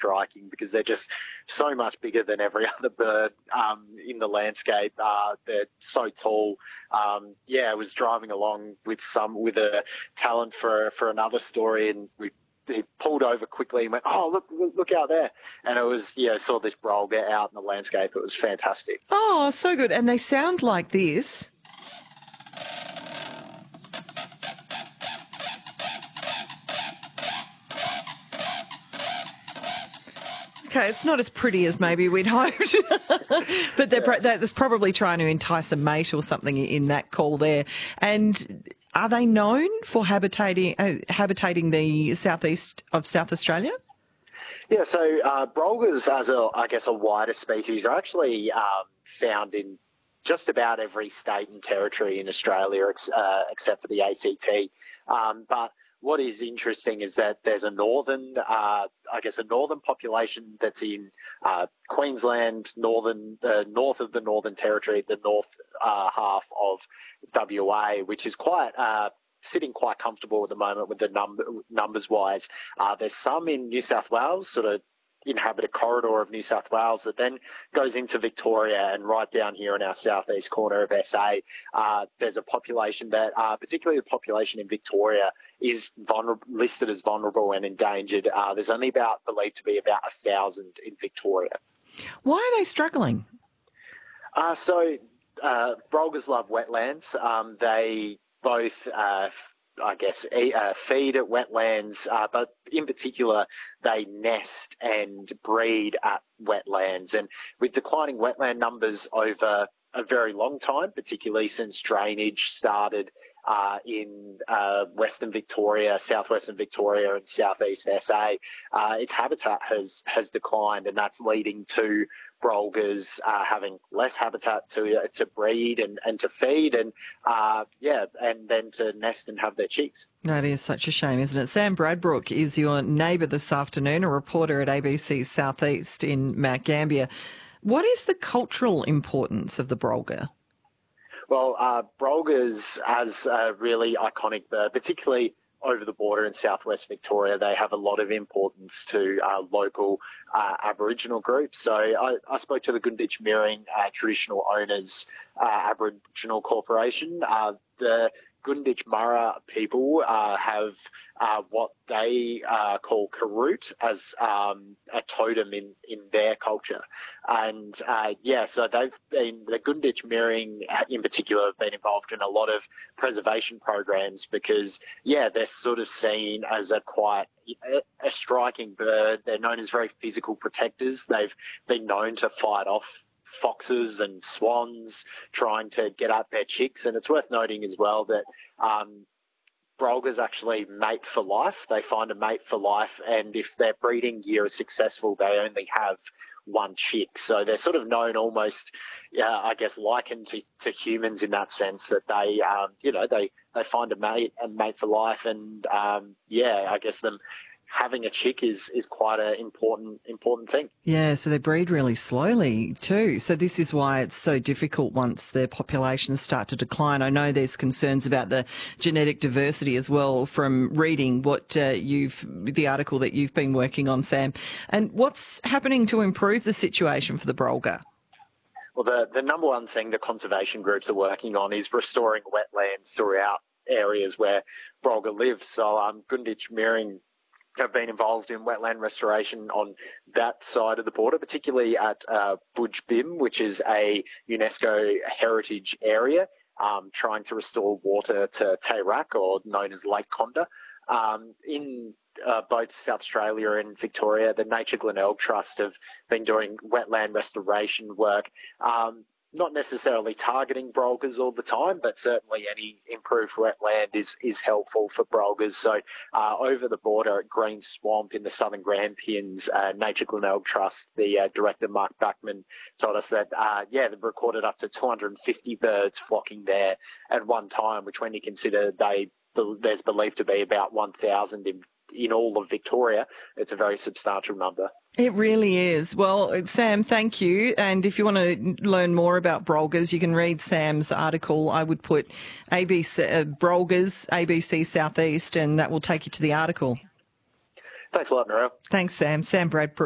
striking because they're just so much bigger than every other bird in the landscape. They're so tall. I was driving along with a talent for another story, and he pulled over quickly and went, "Oh, look out there!" And it was, saw this brolga out in the landscape. It was fantastic. Oh, so good. And they sound like this. Okay, it's not as pretty as maybe we'd hoped, but that's probably trying to entice a mate or something in that call there. And are they known for habitating the southeast of South Australia? Yeah, so brolgas, as a wider species, are actually found in just about every state and territory in Australia, except for the ACT. But what is interesting is that there's a northern population that's in Queensland, north of the Northern Territory, the north half of WA, which is sitting quite comfortable at the moment with the numbers wise. There's some in New South Wales, sort of inhabit a corridor of New South Wales that then goes into Victoria, and right down here in our southeast corner of SA, there's a population that, particularly the population in Victoria, is listed as vulnerable and endangered. There's only believed to be about 1,000 in Victoria. Why are they struggling? Brolgas love wetlands. They both feed at wetlands, but in particular, they nest and breed at wetlands. And with declining wetland numbers over a very long time, particularly since drainage started in Western Victoria, southwestern Victoria and southeast SA, its habitat has declined, and that's leading to brolgas having less habitat to breed and to feed and then to nest and have their chicks. That is such a shame, isn't it? Sam Bradbrook is your neighbour this afternoon, a reporter at ABC Southeast in Mount Gambier. What is the cultural importance of the brolga? Well, brolgas as a really iconic bird, particularly over the border in southwest Victoria, they have a lot of importance to local Aboriginal groups. So I spoke to the Gunditj Mirring Traditional Owners Aboriginal Corporation. The Gunditj Murra people have what they call karut as a totem in their culture. And so the Gunditj Mirring in particular have been involved in a lot of preservation programs because, they're sort of seen as a striking bird. They're known as very physical protectors. They've been known to fight off foxes and swans trying to get at their chicks. And it's worth noting as well that brolgas actually mate for life. They find a mate for life, and if their breeding year is successful, they only have one chick. So they're sort of known almost, likened to humans in that sense that they find a mate for life, and them having a chick is quite an important thing. Yeah, so they breed really slowly too. So this is why it's so difficult once their populations start to decline. I know there's concerns about the genetic diversity as well from reading the article that you've been working on, Sam. And what's happening to improve the situation for the brolga? Well, the number one thing the conservation groups are working on is restoring wetlands throughout areas where brolga live. So Gunditj Mirring have been involved in wetland restoration on that side of the border, particularly at Budj Bim, which is a UNESCO heritage area, trying to restore water to Tayrak, or known as Lake Conda. In both South Australia and Victoria, the Nature Glenelg Trust have been doing wetland restoration work, not necessarily targeting brolgas all the time, but certainly any improved wetland is helpful for brolgas. So over the border at Green Swamp in the Southern Grampians, Nature Glenelg Trust, the director Mark Backman told us that, they've recorded up to 250 birds flocking there at one time, which when you consider there's believed to be about 1,000 in all of Victoria, it's a very substantial number. It really is. Well, Sam, thank you. And if you want to learn more about brolgas, you can read Sam's article. I would put brolgas, ABC Southeast, and that will take you to the article. Thanks a lot, Narelle. Thanks, Sam. Sam Bradbrook.